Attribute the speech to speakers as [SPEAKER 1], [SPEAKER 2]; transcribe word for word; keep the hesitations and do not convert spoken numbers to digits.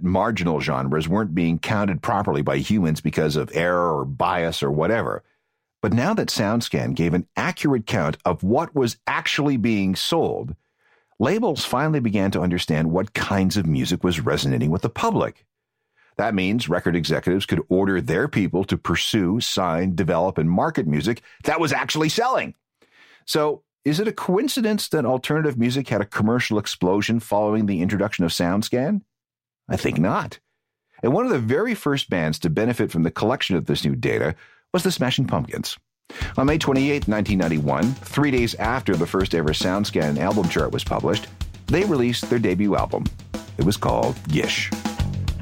[SPEAKER 1] marginal genres weren't being counted properly by humans because of error or bias or whatever. But now that SoundScan gave an accurate count of what was actually being sold, labels finally began to understand what kinds of music was resonating with the public. That means record executives could order their people to pursue, sign, develop, and market music that was actually selling. So, is it a coincidence that alternative music had a commercial explosion following the introduction of SoundScan? I think not. And one of the very first bands to benefit from the collection of this new data was the Smashing Pumpkins. On May twenty-eighth, nineteen ninety-one, three days after the first ever SoundScan album chart was published, they released their debut album. It was called Gish.